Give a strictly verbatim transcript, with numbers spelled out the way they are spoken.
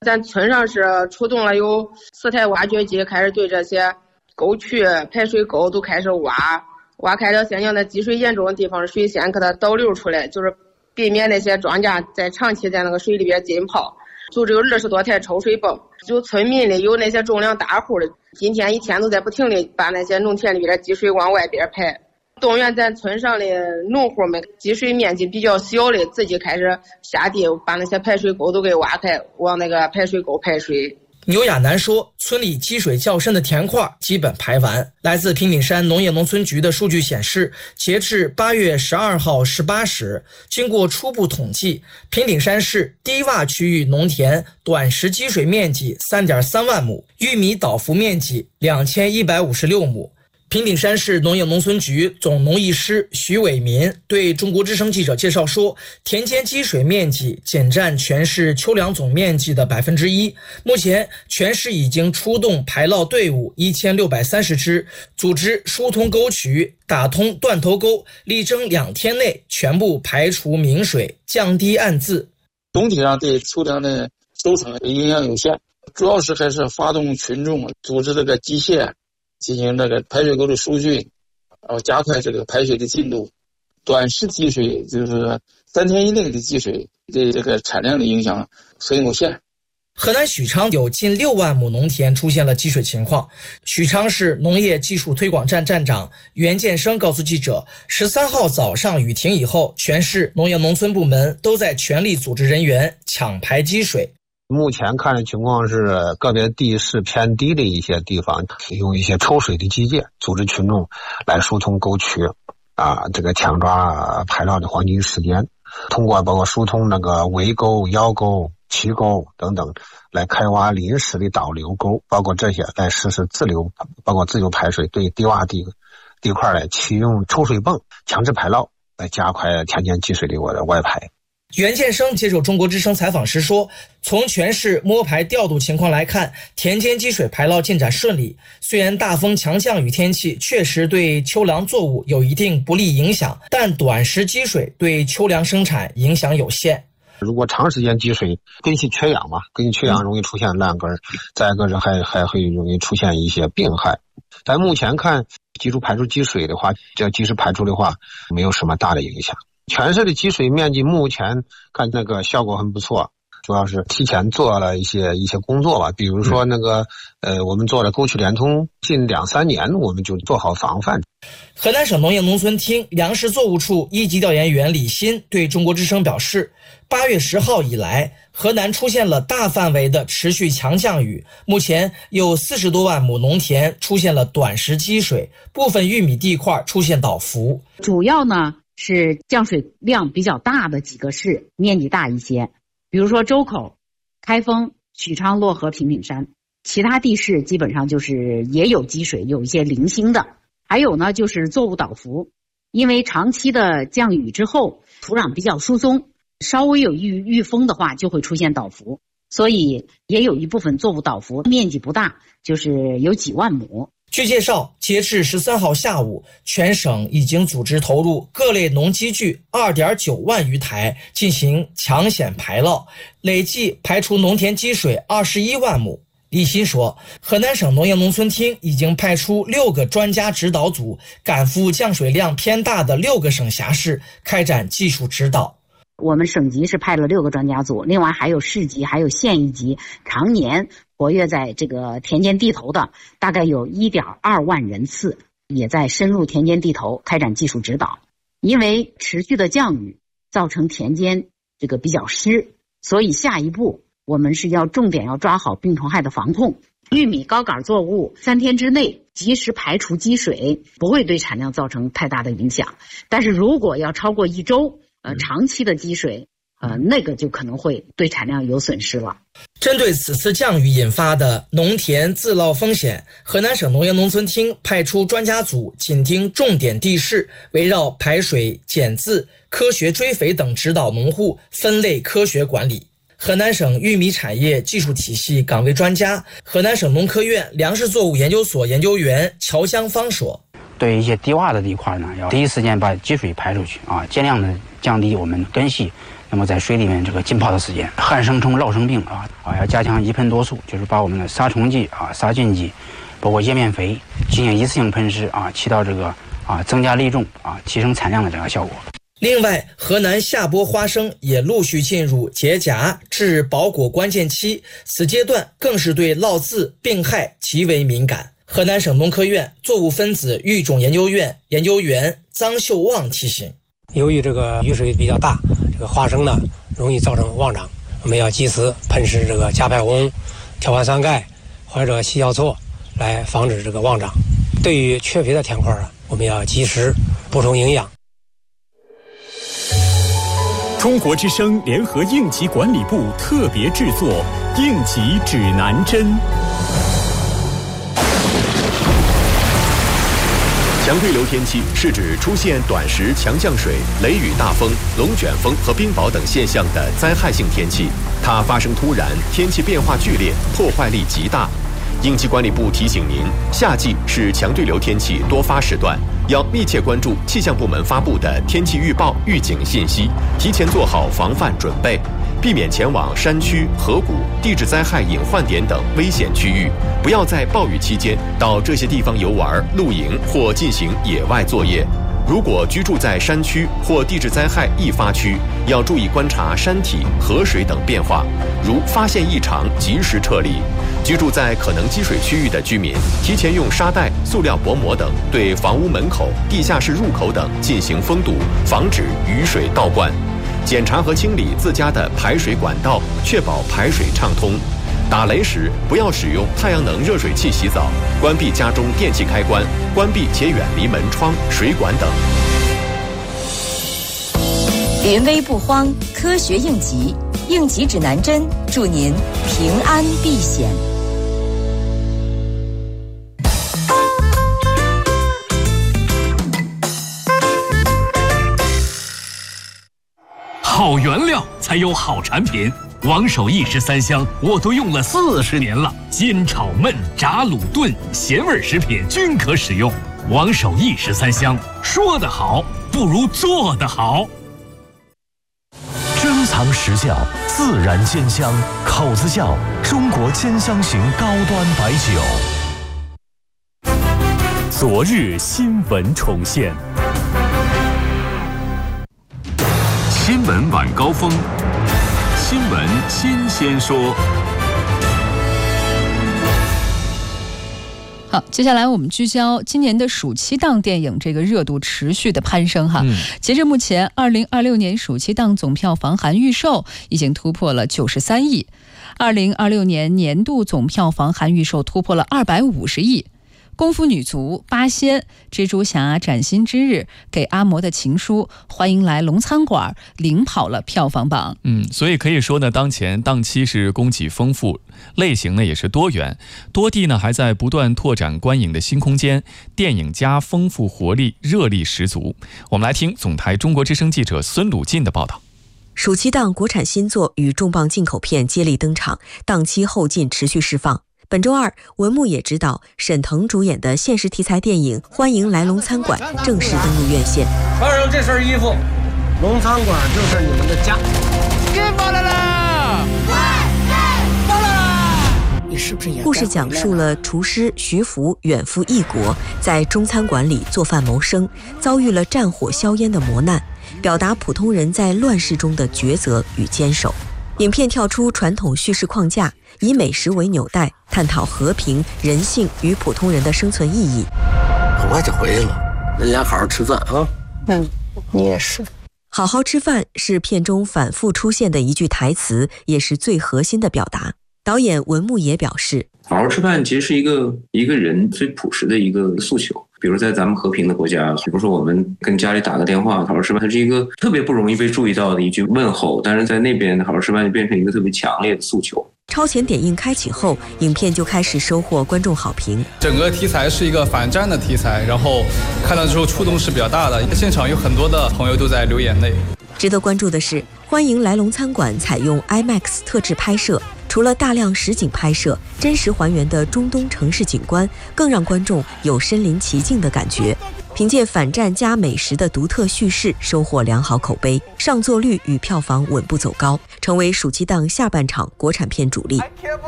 咱村上是出动了有四台挖掘机，开始对这些沟渠、排水沟都开始挖，挖开了现在的积水严重的地方，水先给它导流出来，就是避免那些庄稼在长期在那个水里边浸泡。组织有二十多台抽水泵，就村民里有那些种粮大户的，今天一天都在不停地把那些农田里边的积水往外边排。动员咱村上的农户们，积水面积比较小的，自己开始下地把那些排水沟都给挖开，往那个排水沟排水。 牛亚楠说，村里积水较深的田块基本排完。来自平顶山农业农村局的数据显示，截至八月十二号十八时，经过初步统计，平顶山市低洼区域农田短时积水面积 三点三万亩，玉米倒伏面积两千一百五十六亩。平顶山市农业农村局总农艺师徐伟民对中国之声记者介绍说，田间积水面积仅占全市秋粮总面积的百分之一。目前，全市已经出动排涝队伍一千六百三十支，组织疏通沟渠，打通断头沟，力争两天内全部排除明水，降低暗渍。 总体上对秋粮的收成影响有限，主要是还是发动群众组织这个机械。进行这个排水沟的疏浚，然后加快这个排水的进度。短时积水就是三天以内的积水，对这个产量的影响很有限。 河南许昌有近六万亩农田出现了积水情况。许昌市农业技术推广站站长袁建生告诉记者，十三号早上雨停以后，全市农业农村部门都在全力组织人员抢排积水。 目前看的情况是，个别地势偏低的一些地方，用一些抽水的机械组织群众来疏通沟渠，啊，这个抢抓排涝的黄金时间，通过包括疏通那个围沟、腰沟、齐沟等等，来开挖临时的导流沟，包括这些来实施自流，包括自由排水，对低洼地地块来启用抽水泵强制排涝，来加快田间积水的外排。 袁建生接受中国之声采访时说，从全市摸排调度情况来看，田间积水排涝进展顺利。虽然大风强降雨天气确实对秋粮作物有一定不利影响，但短时积水对秋粮生产影响有限。 如果长时间积水，根系缺氧嘛，根系缺氧容易出现烂根，再一个是还还会容易出现一些病害。但目前看，及时排出积水的话，只要及时排出的话，没有什么大的影响。全市的积水面积目前看那个效果很不错，主要是提前做了一些一些工作吧，比如说那个呃，我们做了沟渠联通，近两三年我们就做好防范。 河南省农业农村厅粮食作物处一级调研员李鑫对中国之声表示，八月十号以来，河南出现了大范围的持续强降雨，目前有四十多万亩农田出现了短时积水，部分玉米地块出现倒伏。 主要呢是降水量比较大的几个市，面积大一些，比如说周口、开封、许昌、漯河、平顶山。其他地市基本上就是也有积水，有一些零星的。还有呢就是作物倒伏，因为长期的降雨之后，土壤比较疏松，稍微有遇遇风的话就会出现倒伏，所以也有一部分作物倒伏，面积不大，就是有几万亩。 据介绍，截至十三号下午，全省已经组织投入各类农机具 二点九万余台进行抢险排涝，累计排除农田积水二十一万亩。李鑫说，河南省农业农村厅已经派出六个专家指导组，赶赴降水量偏大的六个省辖市开展技术指导。 我们省级是派了六个专家组，另外还有市级还有县一级常年活跃在这个田间地头的，大概有 一点二万人次，也在深入田间地头开展技术指导。因为持续的降雨造成田间这个比较湿，所以下一步我们是要重点要抓好病虫害的防控。玉米高杆作物三天之内及时排除积水，不会对产量造成太大的影响。但是如果要超过一周，呃，长期的积水，呃，那个就可能会对产量有损失了。 针对此次降雨引发的农田自涝风险，河南省农业农村厅派出专家组紧盯重点地势，围绕排水、减渍、科学追肥等指导农户分类科学管理。河南省玉米产业技术体系岗位专家、河南省农科院粮食作物研究所研究员乔江芳说， 对一些低洼的地块呢，要第一时间把积水排出去啊，尽量的降低我们根系那么在水里面这个浸泡的时间，旱生虫、涝生病啊啊，要加强一喷多数，就是把我们的杀虫剂啊、杀菌剂，包括叶面肥进行一次性喷施啊，起到这个啊增加粒重啊、提升产量的这个效果。 另外，河南下播花生也陆续进入结荚至包果关键期，此阶段更是对涝渍病害极为敏感。河南省农科院作物分子育种研究院研究员臧秀旺提醒， 由于这个雨水比较大，这个花生呢容易造成妄长，我们要及时喷施这个加派红、条环酸钙或者细酵唑来防止这个妄长。对于缺肥的田块啊，我们要及时补充营养。 中国之声联合应急管理部特别制作《应急指南针》。 强对流天气是指出现短时强降水、雷雨大风、龙卷风和冰雹等现象的灾害性天气，它发生突然，天气变化剧烈，破坏力极大。应急管理部提醒您，夏季是强对流天气多发时段，要密切关注气象部门发布的天气预报、预警信息，提前做好防范准备，避免前往山区、河谷、地质灾害隐患点等危险区域，不要在暴雨期间到这些地方游玩、露营或进行野外作业。如果居住在山区或地质灾害易发区，要注意观察山体、河水等变化，如发现异常及时撤离。居住在可能积水区域的居民，提前用沙袋、塑料薄膜等对房屋门口、地下室入口等进行封堵，防止雨水倒灌。检查和清理自家的排水管道，确保排水畅通。打雷时不要使用太阳能热水器洗澡，关闭家中电器开关，关闭且远离门窗、水管等。 临危不慌，科学应急，应急指南针，祝您平安避险。 好原料才有好产品。王守义十三香我都用了四十年了，煎炒焖炸卤炖咸味食品均可使用。王守义十三香，说得好不如做得好。 珍藏实窖，自然煎香，口子窖中国煎香型高端白酒。 昨日新闻重现。 新闻晚高峰，新闻新鲜说。 好，接下来我们聚焦今年的暑期档电影这个热度持续的攀升哈。嗯、截至目前，二零二六年暑期档总票房含预售已经突破了九十三亿，二零二六年年度总票房含预售突破了二百五十亿。功夫女足、八仙、蜘蛛侠、崭新之日、给阿嬷的情书、欢迎来龙餐馆领跑了票房榜。 嗯，所以可以说呢，当前档期是供给丰富，类型呢也是多元，多地呢还在不断拓展观影的新空间，电影加丰富活力，热力十足。我们来听总台中国之声记者孙鲁进的报道。 暑期档国产新作与重磅进口片接力登场，档期后劲持续释放。本周二，文牧野执导、沈腾主演的现实题材电影《欢迎来龙餐馆》正式登陆院线。 穿上这身衣服，龙餐馆就是你们的家。 别发来了！ 发来！你是不是也？故事讲述了厨师徐福远赴异国，在中餐馆里做饭谋生，遭遇了战火硝烟的磨难，表达普通人在乱世中的抉择与坚守。影片跳出传统叙事框架，以美食为纽带，探讨和平、人性与普通人的生存意义。 很快就回来了，人家好好吃饭啊。 嗯，你也是。好好吃饭是片中反复出现的一句台词，也是最核心的表达。导演文牧野表示， 好好吃饭其实是一个一个人最朴实的一个诉求。比如在咱们和平的国家，比如说我们跟家里打个电话好好吃饭，它是一个特别不容易被注意到的一句问候，但是在那边好好吃饭就变成一个特别强烈的诉求。 超前点映开启后，影片就开始收获观众好评。 整个题材是一个反战的题材，然后看到之后触动是比较大的，现场有很多的朋友都在流眼泪。 值得关注的是，欢迎来龙餐馆采用 IMAX 特制拍摄，除了大量实景拍摄，真实还原的中东城市景观，更让观众有身临其境的感觉。 凭借反战加美食的独特叙事，收获良好口碑，上座率与票房稳步走高，成为暑期档下半场国产片主力。